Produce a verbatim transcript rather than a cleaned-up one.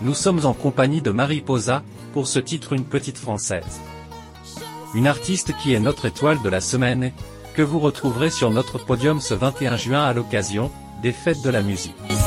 Nous sommes en compagnie de Mariposa, pour ce titre Une petite française. Une artiste qui est notre étoile de la semaine, que vous retrouverez sur notre podium ce vingt et un juin à l'occasion des fêtes de la musique.